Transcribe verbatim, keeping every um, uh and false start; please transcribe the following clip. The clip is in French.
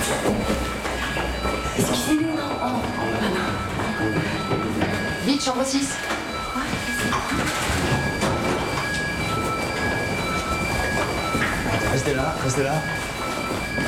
Excusez-nous, non. Oh, oh, non. Vite, chambre six. Restez là, restez là.